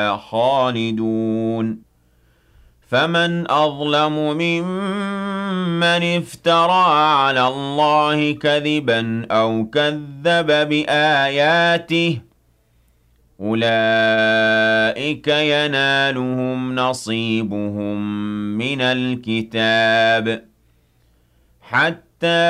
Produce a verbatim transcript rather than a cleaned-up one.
خالدون فمن أظلم ممن افترى على الله كذبا أو كذب بآياته أولئك ينالهم نصيبهم من الكتاب حتى